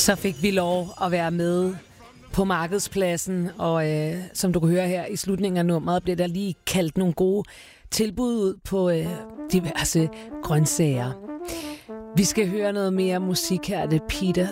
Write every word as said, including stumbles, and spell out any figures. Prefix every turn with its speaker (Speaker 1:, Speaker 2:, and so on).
Speaker 1: Så fik vi lov at være med på markedspladsen, og øh, som du kan høre her i slutningen af nummeret, bliver der lige kaldt nogle gode tilbud ud på øh, diverse grøntsager. Vi skal høre noget mere musik her. Det er Peter